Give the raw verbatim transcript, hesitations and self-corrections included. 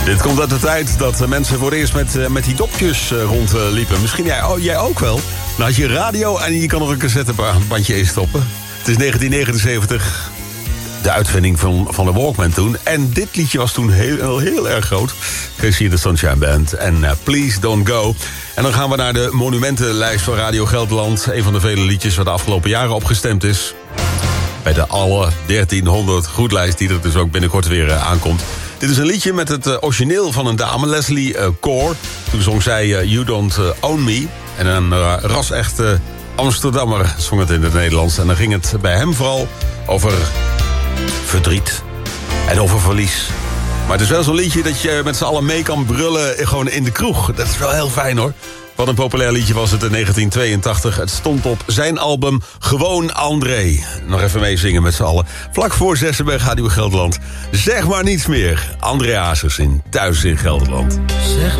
Dit komt uit de tijd dat mensen voor het eerst met, met die dopjes rondliepen. Misschien jij, oh, jij ook wel. Nou, had je radio en je kan nog een cassettebandje instoppen. Het is negentien negenenzeventig. De uitvinding van, van de Walkman toen. En dit liedje was toen heel, heel erg groot. Casey and the Sunshine Band. En uh, Please Don't Go. En dan gaan we naar de monumentenlijst van Radio Gelderland. Een van de vele liedjes waar de afgelopen jaren opgestemd is. Bij de alle dertienhonderd goedlijst die er dus ook binnenkort weer uh, aankomt. Dit is een liedje met het uh, origineel van een dame, Leslie uh, Core. Toen zong zij uh, You Don't uh, Own Me. En een uh, ras-echte Amsterdammer zong het in het Nederlands. En dan ging het bij hem vooral over verdriet en over verlies. Maar het is wel zo'n liedje dat je met z'n allen mee kan brullen gewoon in de kroeg. Dat is wel heel fijn hoor. Wat een populair liedje was het in negentien tweeëntachtig. Het stond op zijn album Gewoon André. Nog even meezingen met z'n allen. Vlak voor zessen bij Radio Gelderland. Zeg maar niets meer. André Hazes in Thuis in Gelderland. Zeg